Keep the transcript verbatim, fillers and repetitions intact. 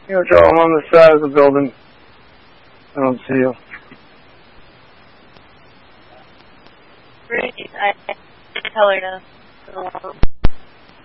You know, Joe, I'm on the side of the building. I don't see you. Great. I tell her to go.